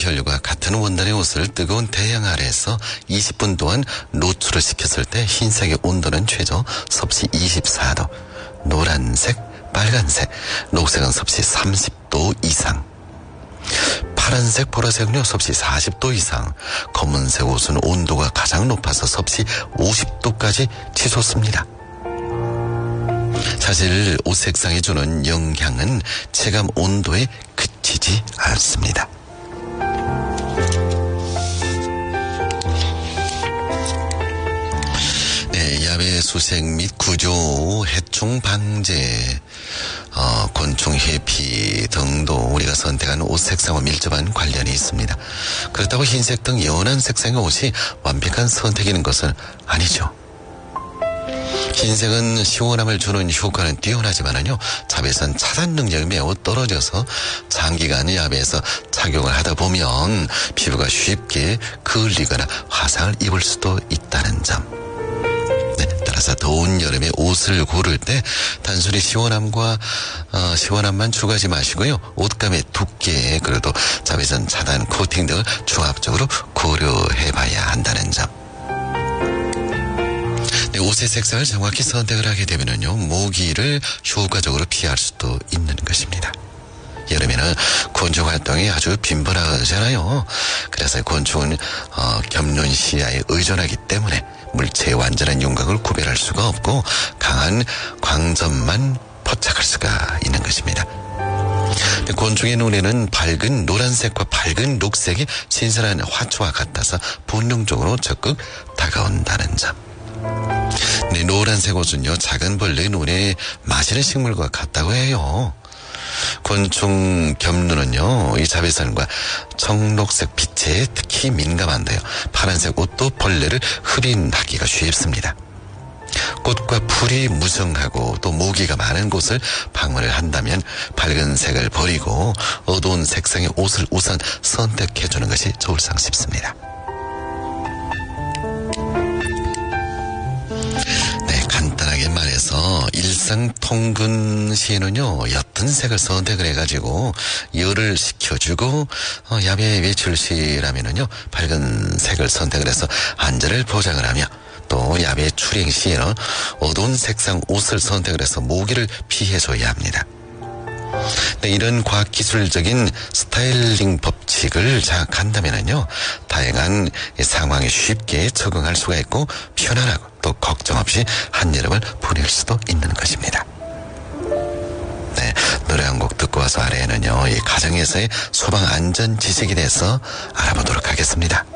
혈류가 같은 원단의 옷을 뜨거운 태양 아래에서 20분 동안 노출을 시켰을 때 흰색의 온도는 최저 섭씨 24도, 노란색, 빨간색, 녹색은 섭씨 30도 이상, 파란색, 보라색은요 섭씨 40도 이상, 검은색 옷은 온도가 가장 높아서 섭씨 50도까지 치솟습니다. 사실 옷 색상이 주는 영향은 체감 온도에 그치지 않습니다. 네, 야외 수색 및 구조, 해충 방제, 곤충 회피 등도 우리가 선택하는 옷 색상과 밀접한 관련이 있습니다. 그렇다고 흰색 등 연한 색상의 옷이 완벽한 선택이는 것은 아니죠. 흰색은 시원함을 주는 효과는 뛰어나지만은요, 자외선 차단 능력이 매우 떨어져서 장기간 야외에서 착용을 하다 보면 피부가 쉽게 그을리거나 화상을 입을 수도 있다는 점. 네, 따라서 더운 여름에 옷을 고를 때 단순히 시원함만 추구하지 마시고요, 옷감의 두께, 그래도 자외선 차단 코팅 등을 종합적으로 고려해봐야 한다는 점. 네, 옷의 색상을 정확히 선택을 하게 되면은요, 모기를 효과적으로 피할 수도 있는 것입니다. 여름에는 곤충 활동이 아주 빈번하잖아요. 그래서 곤충은 겹눈 시야에 의존하기 때문에 물체의 완전한 윤곽을 구별할 수가 없고 강한 광점만 포착할 수가 있는 것입니다. 곤충의 눈에는 밝은 노란색과 밝은 녹색이 신선한 화초와 같아서 본능적으로 적극 다가온다는 점. 네, 노란색 옷은요, 작은 벌레의 눈에 마시는 식물과 같다고 해요. 곤충 겹눈은요, 이 자외선과 청록색 빛에 특히 민감한데요. 파란색 옷도 벌레를 흡인하기가 쉽습니다. 꽃과 풀이 무성하고 또 모기가 많은 곳을 방문을 한다면 밝은 색을 버리고 어두운 색상의 옷을 우선 선택해주는 것이 좋을상 싶습니다. 간단하게 말해서 일상 통근 시에는요, 옅은 색을 선택을 해가지고 열을 식혀주고 야외 외출 시라면은요, 밝은 색을 선택을 해서 안전을 보장을 하며, 또 야외 출행 시에는 어두운 색상 옷을 선택을 해서 모기를 피해줘야 합니다. 네, 이런 과학기술적인 스타일링 법칙을 장악한다면은요, 다양한 상황에 쉽게 적응할 수가 있고 편안하고 또 걱정 없이 한여름을 보낼 수도 있는 것입니다. 네, 노래 한 곡 듣고 와서 아래에는요, 이 가정에서의 소방 안전 지식에 대해서 알아보도록 하겠습니다.